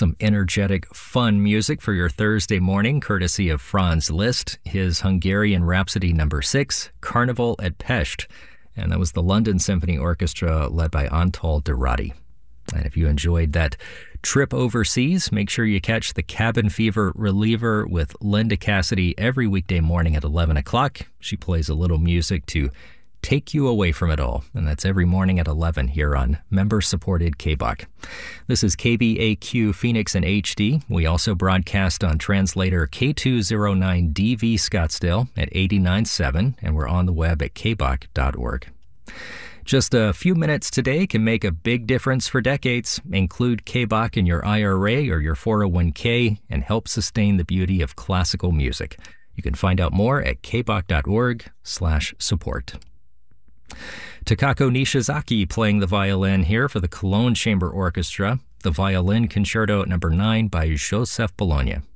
Some energetic, fun music for your Thursday morning, courtesy of Franz Liszt, his Hungarian Rhapsody No. 6, Carnival at Pest. And that was the London Symphony Orchestra led by Antal Dorati. And if you enjoyed that trip overseas, make sure you catch the Cabin Fever Reliever with Linda Cassidy every weekday morning at 11 o'clock. She plays a little music to take you away from it all, and that's every morning at 11 here on member-supported KBOC. This is KBAQ Phoenix in HD. We also broadcast on translator K209DV Scottsdale at 89.7, and we're on the web at kbok.org. Just a few minutes today can make a big difference for decades. Include KBOC in your IRA or your 401k and help sustain the beauty of classical music. You can find out more at kbok.org/support. Takako Nishizaki playing the violin here for the Cologne Chamber Orchestra, the Violin Concerto No. 9 by Joseph Bologna.